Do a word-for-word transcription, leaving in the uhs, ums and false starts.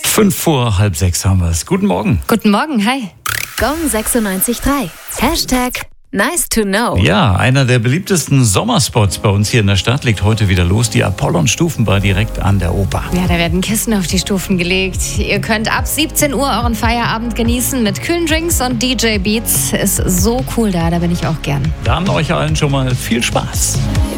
Fünf vor halb sechs haben wir es. Guten Morgen. Guten Morgen, hi. Gong sechsundneunzig Komma drei. Hashtag nice to know. Ja, einer der beliebtesten Sommerspots bei uns hier in der Stadt legt heute wieder los. Die Apollon-Stufenbar direkt an der Oper. Ja, da werden Kissen auf die Stufen gelegt. Ihr könnt ab siebzehn Uhr euren Feierabend genießen mit kühlen Drinks und D J-Beats. Ist so cool da, da bin ich auch gern. Dann euch allen schon mal viel Spaß.